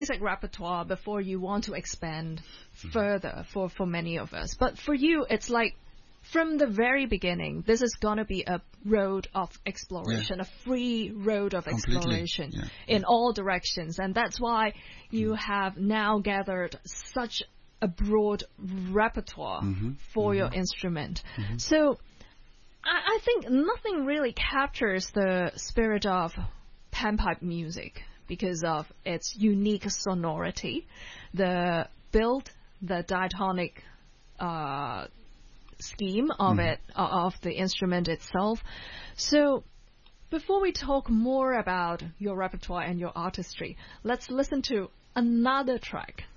basic repertoire before you want to expand further for many of us. But for you, it's like from the very beginning, this is going to be a road of exploration, a free road of exploration in all directions. And that's why you have now gathered such a broad repertoire for your instrument. So I think nothing really captures the spirit of panpipe music because of its unique sonority, the build, the diatonic scheme of it, of the instrument itself. So before we talk more about your repertoire and your artistry, let's listen to another track